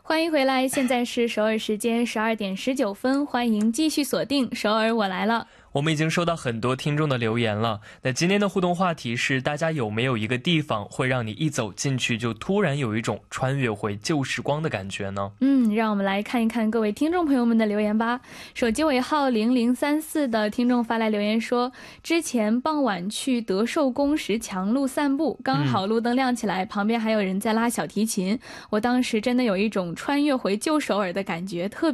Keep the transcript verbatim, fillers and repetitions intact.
欢迎回来，现在是首尔时间十二点十九分，欢迎继续锁定首尔我来了。 我们已经收到很多听众的留言了，那今天的互动话题是大家有没有一个地方会让你一走进去就突然有一种穿越回旧时光的感觉呢？ 嗯，让我们来看一看各位听众朋友们的留言吧。手机尾号零零三四的听众发来留言说，之前傍晚去德寿宫石墙路散步，刚好路灯亮起来，旁边还有人在拉小提琴，我当时真的有一种穿越回旧首尔的感觉，特别